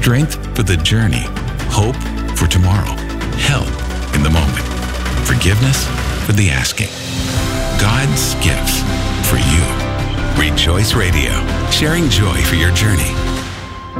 Strength for the journey, hope for tomorrow, help in the moment, forgiveness for the asking. God's gifts for you. Rejoice Radio, sharing joy for your journey.